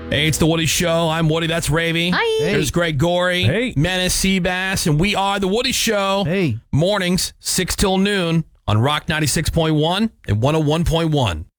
Hey, it's the Woody Show. I'm Woody. That's Ravy. Hi. Hey. There's Greg Gorey. Hey. Menace Seabass. And we are the Woody Show. Hey. Mornings, 6 till noon on Rock 96.1 and 101.1.